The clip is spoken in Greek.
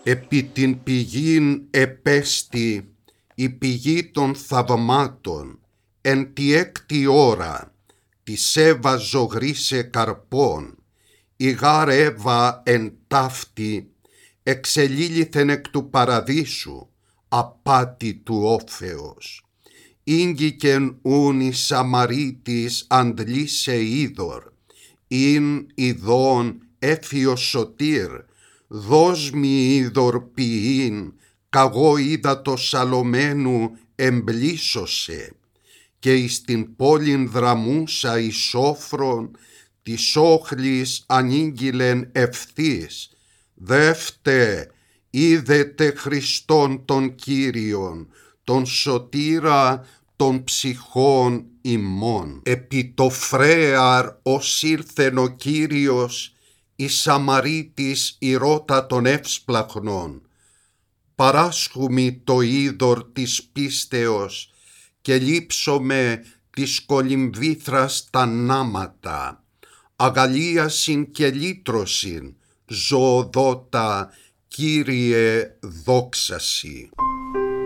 Επί την πηγήν επέστη η πηγή των θαυμάτων, εν τη έκτη ώρα, της Εύα ζωγρίσε καρπών, η γάρ Εύα εν ταύτη, εξελίληθεν εκ του παραδείσου, απάτη του όφεως. Ήγγικεν ούν η Σαμαρίτης αντλήσε είδωρ, ειν ειδών έφιος σωτήρ, δώσ' μη είδωρ ποιήν, καγώ είδα το σαλωμένου εμπλήσωσε, και εις την πόλην δραμούσα εις σόφρον, της όχλης ανήγγειλεν ευθύς, δεύτε, είδετε Χριστόν τον Κύριον, τον σωτήρα των ψυχών ημών. Επί το φρέαρ ως ήλθεν ο Κύριος, η Σαμαρίτης ηρώτα των εύσπλαχνων, παράσχουμι το είδωρ της πίστεως και λείψομαι της κολυμβήθρας τα νάματα, αγαλίασιν και λύτρωσιν, ζωοδότα Κύριε δόξασι.